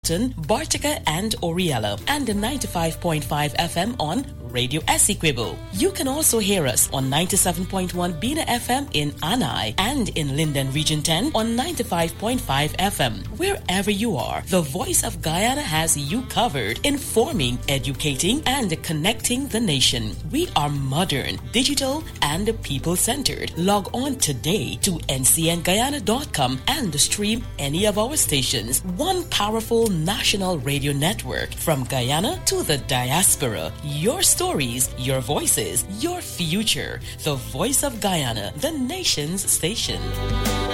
Bartica and Oriella, and 95.5 FM on Radio Essequibo. You can also hear us on 97.1 Bina FM in Anai and in Linden Region 10 on 95.5 FM. Wherever you are, the Voice of Guyana has you covered, informing, educating, and connecting the nation. We are modern, digital, and people-centered. Log on today to ncnguyana.com and stream any of our stations. One powerful national radio network from Guyana to the diaspora. Your stories, your voices, your future. The Voice of Guyana, the nation's station.